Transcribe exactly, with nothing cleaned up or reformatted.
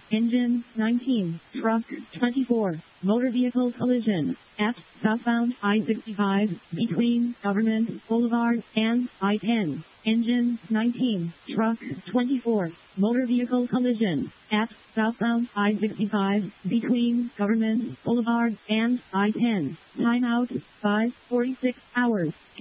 Engine nineteen. Truck twenty-four. Motor vehicle collision at southbound I sixty-five between Government Boulevard and I ten. Engine nineteen. Truck twenty-four. Motor vehicle collision at southbound I sixty-five between Government Boulevard and I ten. Timeout five forty-six hours.